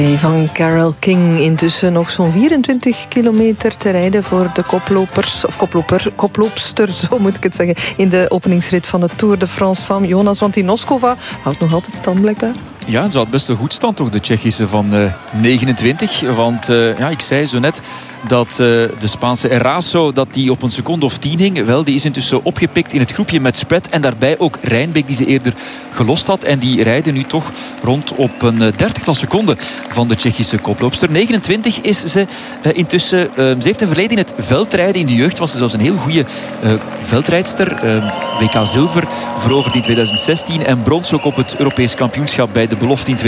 Van Carole King. Intussen nog zo'n 24 kilometer te rijden voor de koplopers, of koploopster, zo moet ik het zeggen, in de openingsrit van de Tour de France Femme. Jonas, want die Noskova houdt nog altijd stand blijkbaar. Ja, ze had best wel goed stand toch, de Tsjechische van 29. Want ik zei zo net dat de Spaanse Eraso dat die op een seconde of 10 hing. Wel, die is intussen opgepikt in het groepje met Spet. En daarbij ook Rijnbeek die ze eerder gelost had. En die rijden nu toch rond op een 30-tal seconden van de Tsjechische koploopster. 29 is ze intussen. Ze heeft een verleden in het veldrijden. In de jeugd was ze zelfs een heel goede veldrijdster. WK zilver veroverd in 2016. En brons ook op het Europees kampioenschap bij de belofte in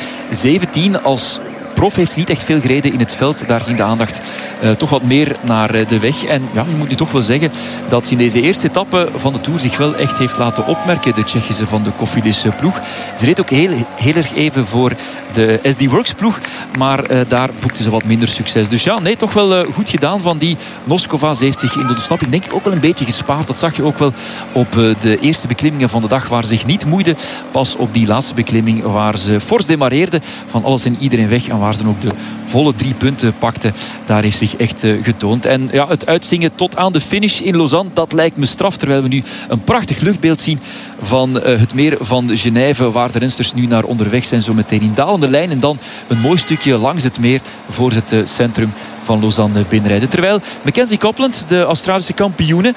2017. Als prof heeft ze niet echt veel gereden in het veld. Daar ging de aandacht toch wat meer naar de weg. En ja, je moet nu toch wel zeggen dat ze in deze eerste etappe van de Tour zich wel echt heeft laten opmerken. De Tsjechische van de Cofidis ploeg. Ze reed ook heel erg even voor de SD Works ploeg. Maar daar boekte ze wat minder succes. Dus ja, nee, toch wel goed gedaan van die Noskova. Ze heeft zich in de ontsnapping denk ik ook wel een beetje gespaard. Dat zag je ook wel op de eerste beklimmingen van de dag, waar ze zich niet moeide. Pas op die laatste beklimming waar ze fors demareerde van alles en iedereen weg. En waar ze dan ook de volle 3 punten pakte. Daar heeft zich echt getoond. En ja, het uitzingen tot aan de finish in Lausanne, dat lijkt me straf. Terwijl we nu een prachtig luchtbeeld zien van het meer van Genève, waar de rensters nu naar onderweg zijn. Zo meteen in dalende lijn. En dan een mooi stukje langs het meer voor het centrum van Lausanne binnenrijden. Terwijl Mackenzie Copland, de Australische kampioene,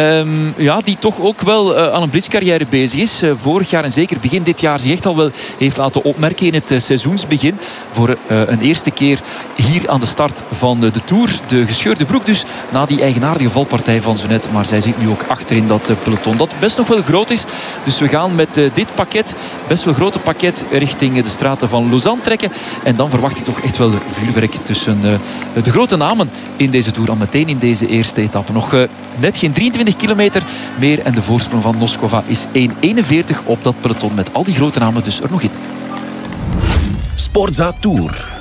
die toch ook wel aan een blitzcarrière bezig is. Vorig jaar en zeker begin dit jaar zich echt al wel heeft laten opmerken in het seizoensbegin. Voor een eerste keer hier aan de start van de Tour. De gescheurde broek dus, na die eigenaardige valpartij van zo net. Maar zij zit nu ook achterin dat peloton, dat best nog wel groot is. Dus we gaan met dit pakket, best wel grote pakket, richting de straten van Lausanne trekken. En dan verwacht ik toch echt wel vuurwerk tussen de grote namen in deze Tour. Al meteen in deze eerste etappe. Nog net geen 23 kilometer meer. En de voorsprong van Noskova is 1:41 op dat peloton. Met al die grote namen dus er nog in. Sportza Tour.